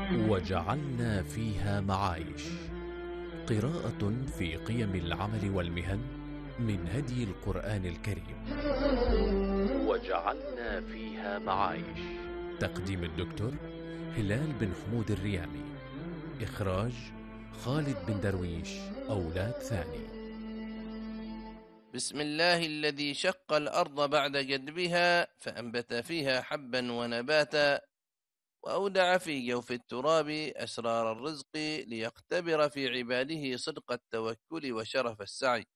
وجعلنا فيها معايش. قراءة في قيم العمل والمهن من هدي القرآن الكريم. وجعلنا فيها معايش. تقديم الدكتور هلال بن حمود الريامي. إخراج خالد بن درويش أولاد ثاني. بسم الله الذي شق الأرض بعد جدبها فأنبت فيها حبا ونباتا وأودع في جوف التراب أسرار الرزق ليختبر في عباده صدق التوكل وشرف السعي.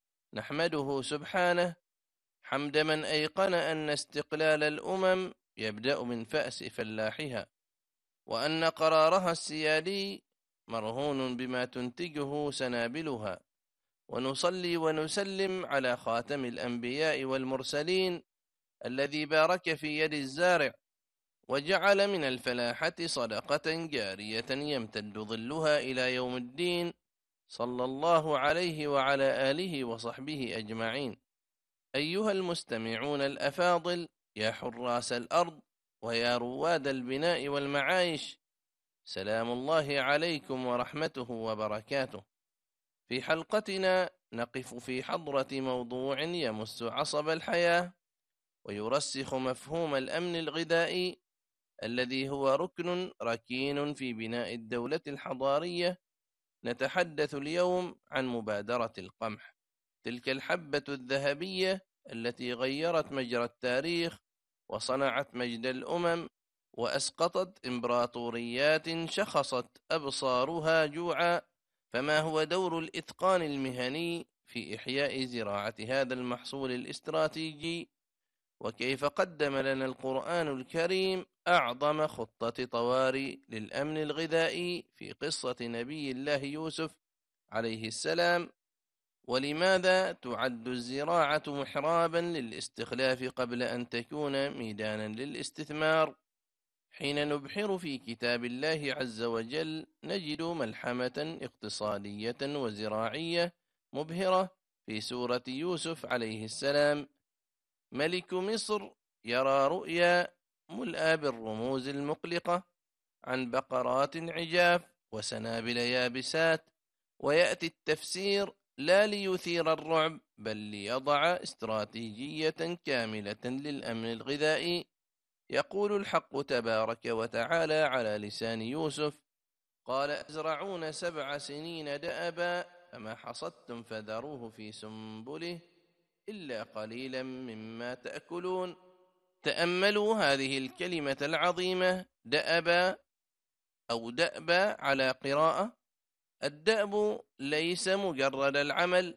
نحمده سبحانه حمد من أيقن أن استقلال الأمم يبدأ من فأس فلاحها، وأن قرارها السيادي مرهون بما تنتجه سنابلها. ونصلي ونسلم على خاتم الأنبياء والمرسلين الذي بارك في يد الزارع وجعل من الفلاحة صدقة جارية يمتد ظلها إلى يوم الدين، صلى الله عليه وعلى آله وصحبه أجمعين. أيها المستمعون الأفاضل، يا حراس الأرض ويا رواد البناء والمعايش، سلام الله عليكم ورحمته وبركاته. في حلقتنا نقف في حضرة موضوع يمس عصب الحياة ويرسخ مفهوم الأمن الغذائي الذي هو ركن ركين في بناء الدولة الحضارية. نتحدث اليوم عن مبادرة القمح، تلك الحبة الذهبية التي غيرت مجرى التاريخ وصنعت مجد الأمم وأسقطت إمبراطوريات شخصت أبصارها جوعا. فما هو دور الإتقان المهني في إحياء زراعة هذا المحصول الاستراتيجي؟ وكيف قدم لنا القرآن الكريم أعظم خطة طوارئ للأمن الغذائي في قصة نبي الله يوسف عليه السلام؟ ولماذا تعد الزراعة محرابا للاستخلاف قبل أن تكون ميدانا للاستثمار؟ حين نبحر في كتاب الله عز وجل نجد ملحمة اقتصادية وزراعية مبهرة في سورة يوسف عليه السلام. ملك مصر يرى رؤيا ملأى بالرموز المقلقة عن بقرات عجاف وسنابل يابسات، ويأتي التفسير لا ليثير الرعب بل ليضع استراتيجية كاملة للأمن الغذائي. يقول الحق تبارك وتعالى على لسان يوسف: قال أزرعون 7 سنين دأبا فما حصدتم فذروه في سنبله إلا قليلا مما تأكلون. تأملوا هذه الكلمة العظيمة، دأبا أو دأبا على قراءة. الدأب ليس مجرد العمل،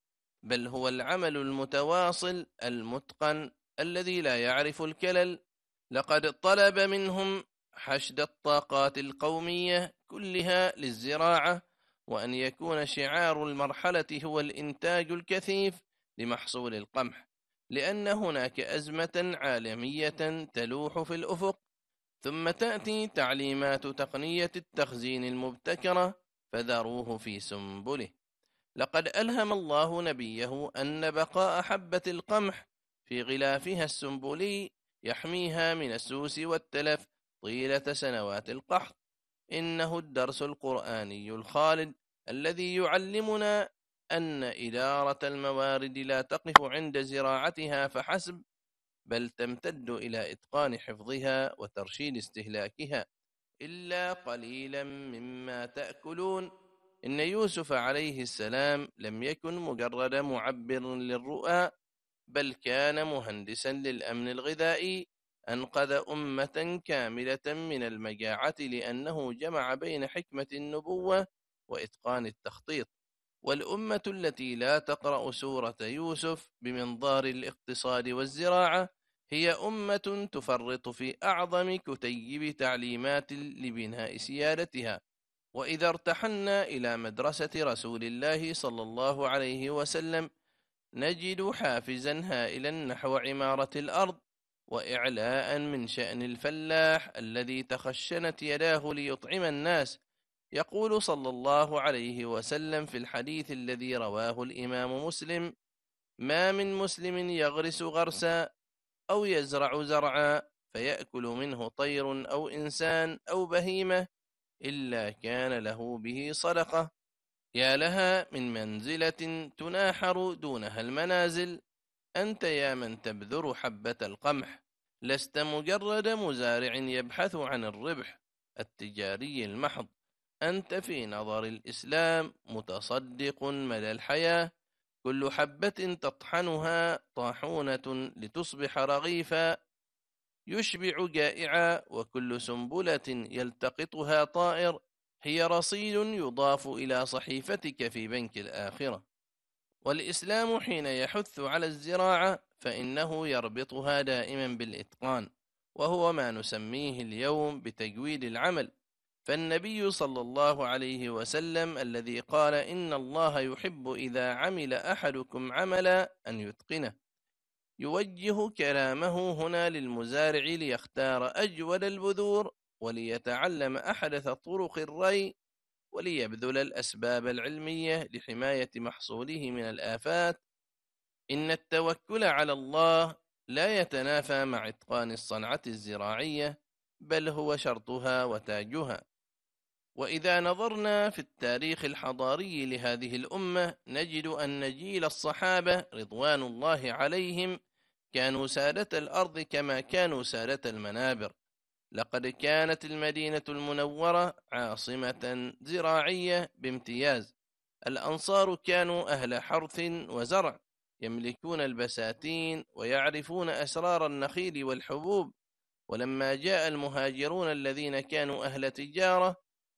بل هو العمل المتواصل المتقن الذي لا يعرف الكلل. لقد طلب منهم حشد الطاقات القومية كلها للزراعة، وأن يكون شعار المرحلة هو الإنتاج الكثيف لمحصول القمح، لأن هناك أزمة عالمية تلوح في الأفق. ثم تأتي تعليمات تقنية التخزين المبتكرة: فذروه في سنبله. لقد ألهم الله نبيه أن بقاء حبة القمح في غلافها السنبلي يحميها من السوس والتلف طيلة سنوات القحط. إنه الدرس القرآني الخالد الذي يعلمنا أن إدارة الموارد لا تقف عند زراعتها فحسب، بل تمتد إلى إتقان حفظها وترشيد استهلاكها. إلا قليلا مما تأكلون. إن يوسف عليه السلام لم يكن مجرد معبر للرؤى، بل كان مهندسا للأمن الغذائي. أنقذ أمة كاملة من المجاعة لأنه جمع بين حكمة النبوة وإتقان التخطيط. والأمة التي لا تقرأ سورة يوسف بمنظار الاقتصاد والزراعة هي أمة تفرط في أعظم كتيب تعليمات لبناء سيادتها. وإذا ارتحلنا إلى مدرسة رسول الله صلى الله عليه وسلم نجد حافزا هائلا نحو عمارة الأرض وإعلاء من شأن الفلاح الذي تخشنت يداه ليطعم الناس. يقول صلى الله عليه وسلم في الحديث الذي رواه الإمام مسلم: ما من مسلم يغرس غرسا أو يزرع زرعا فيأكل منه طير أو إنسان أو بهيمة إلا كان له به صدقة. يا لها من منزلة تناحر دونها المنازل. أنت يا من تبذر حبة القمح، لست مجرد مزارع يبحث عن الربح التجاري المحض، أنت في نظر الإسلام متصدق مدى الحياة. كل حبة تطحنها طاحونة لتصبح رغيفا يشبع جائعا، وكل سنبلة يلتقطها طائر هي رصيد يضاف إلى صحيفتك في بنك الآخرة. والإسلام حين يحث على الزراعة فإنه يربطها دائما بالإتقان، وهو ما نسميه اليوم بتجويد العمل. فالنبي صلى الله عليه وسلم الذي قال إن الله يحب إذا عمل أحدكم عملا أن يتقنه، يوجه كلامه هنا للمزارع ليختار أجود البذور، وليتعلم أحدث طرق الري، وليبذل الأسباب العلمية لحماية محصوله من الآفات. إن التوكل على الله لا يتنافى مع إتقان الصنعة الزراعية، بل هو شرطها وتاجها. وإذا نظرنا في التاريخ الحضاري لهذه الأمة نجد أن جيل الصحابة رضوان الله عليهم كانوا سادة الأرض كما كانوا سادة المنابر. لقد كانت المدينة المنورة عاصمة زراعية بامتياز. الأنصار كانوا أهل حرث وزرع، يملكون البساتين ويعرفون أسرار النخيل والحبوب. ولما جاء المهاجرون الذين كانوا أهل تجارة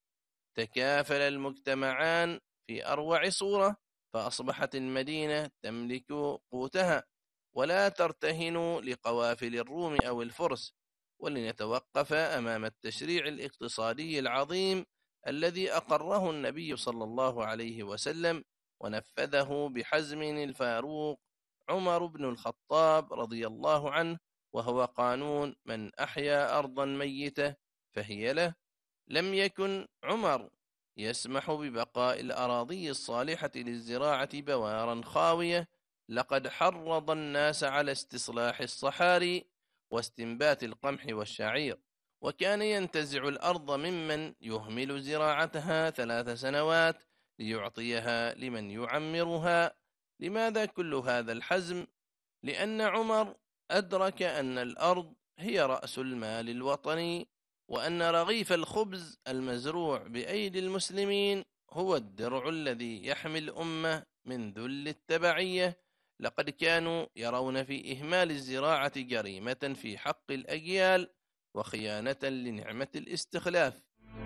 تكافل المجتمعان في أروع صورة، فأصبحت المدينة تملك قوتها ولا ترتهن لقوافل الروم أو الفرس. ولنتوقف أمام التشريع الاقتصادي العظيم الذي أقره النبي صلى الله عليه وسلم ونفذه بحزم الفاروق عمر بن الخطاب رضي الله عنه، وهو قانون من أحيا أرضا ميتة فهي له. لم يكن عمر يسمح ببقاء الأراضي الصالحة للزراعة بوارا خاوية، لقد حرض الناس على استصلاح الصحاري واستنبات القمح والشعير، وكان ينتزع الأرض ممن يهمل زراعتها 3 سنوات ليعطيها لمن يعمرها. لماذا كل هذا الحزم؟ لأن عمر أدرك أن الأرض هي رأس المال الوطني، وأن رغيف الخبز المزروع بأيدي المسلمين هو الدرع الذي يحمي الأمة من ذل التبعية. لقد كانوا يرون في إهمال الزراعة جريمة في حق الأجيال وخيانة لنعمة الاستخلاف.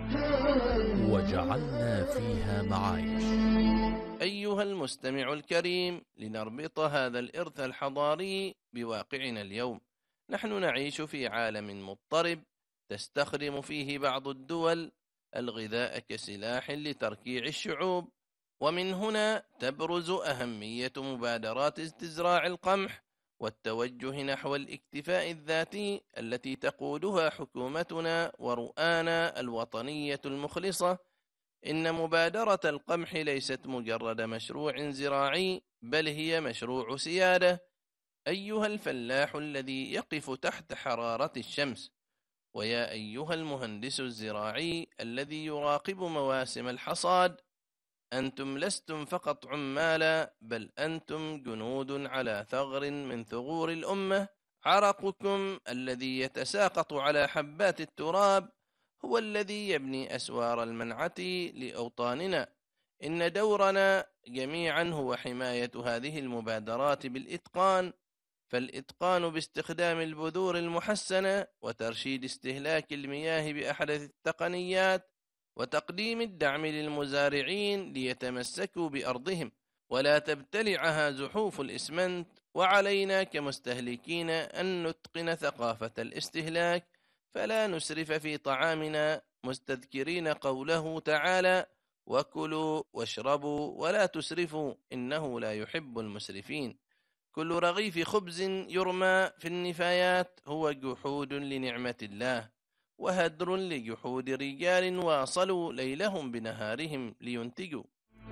وجعلنا فيها معايش. أيها المستمع الكريم، لنربط هذا الإرث الحضاري بواقعنا اليوم. نحن نعيش في عالم مضطرب تستخدم فيه بعض الدول الغذاء كسلاح لتركيع الشعوب، ومن هنا تبرز أهمية مبادرات استزراع القمح والتوجه نحو الاكتفاء الذاتي التي تقودها حكومتنا ورؤانا الوطنية المخلصة. إن مبادرة القمح ليست مجرد مشروع زراعي، بل هي مشروع سيادة. أيها الفلاح الذي يقف تحت حرارة الشمس، ويا أيها المهندس الزراعي الذي يراقب مواسم الحصاد، أنتم لستم فقط عمالا، بل أنتم جنود على ثغر من ثغور الأمة. عرقكم الذي يتساقط على حبات التراب هو الذي يبني أسوار المنعة لأوطاننا. إن دورنا جميعا هو حماية هذه المبادرات بالإتقان، فالإتقان باستخدام البذور المحسنة وترشيد استهلاك المياه بأحدث التقنيات، وتقديم الدعم للمزارعين ليتمسكوا بأرضهم ولا تبتلعها زحوف الإسمنت. وعلينا كمستهلكين أن نتقن ثقافة الاستهلاك، فلا نسرف في طعامنا، مستذكرين قوله تعالى: وكلوا واشربوا ولا تسرفوا إنه لا يحب المسرفين. كل رغيف خبز يرمى في النفايات هو جحود لنعمة الله، وهدر لجحود رجال واصلوا ليلهم بنهارهم لينتجوا.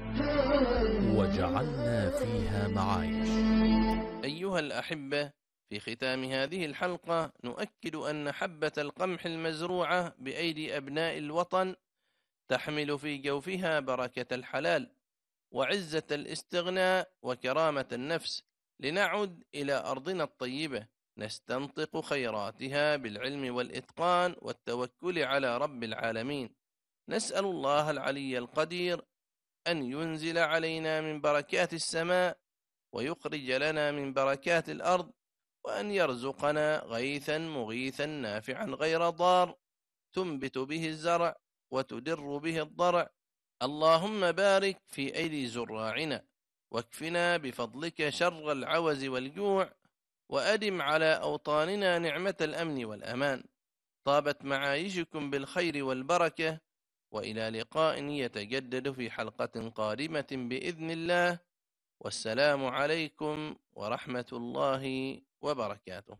وجعلنا فيها معايش. أيها الأحبة، في ختام هذه الحلقة نؤكد أن حبة القمح المزروعة بأيدي أبناء الوطن تحمل في جوفها بركة الحلال وعزة الاستغناء وكرامة النفس، لنعد إلى أرضنا الطيبة نستنطق خيراتها بالعلم والإتقان والتوكل على رب العالمين. نسأل الله العلي القدير أن ينزل علينا من بركات السماء ويخرج لنا من بركات الأرض، وأن يرزقنا غيثا مغيثا نافعا غير ضار تنبت به الزرع وتدر به الضرع. اللهم بارك في أيدي زراعنا، واكفنا بفضلك شر العوز والجوع، وأدم على أوطاننا نعمة الأمن والأمان. طابت معايشكم بالخير والبركة، وإلى لقاء يتجدد في حلقة قادمة بإذن الله، والسلام عليكم ورحمة الله وبركاته.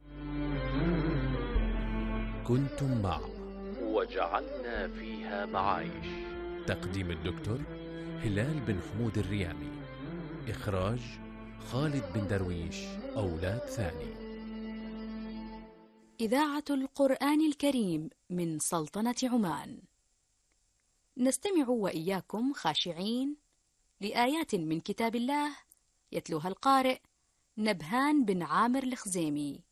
كنتم مع وجعلنا فيها معايش، تقديم الدكتور هلال بن حمود الريامي، إخراج خالد بن درويش أولاد ثاني. إذاعة القرآن الكريم من سلطنة عمان. نستمع وإياكم خاشعين لآيات من كتاب الله يتلوها القارئ نبهان بن عامر الخزيمي.